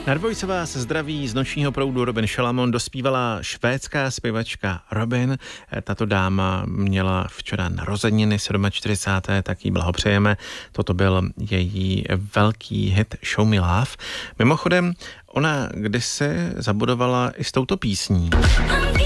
Na dvojce vás zdraví z nočního proudu Robin Šalamon. Dospívala švédská zpěvačka Robin. Tato dáma měla včera narozeniny 47. Tak jí blahopřejeme. Toto byl její velký hit Show Me Love. Mimochodem, ona kdysi zabudovala i s touto písní.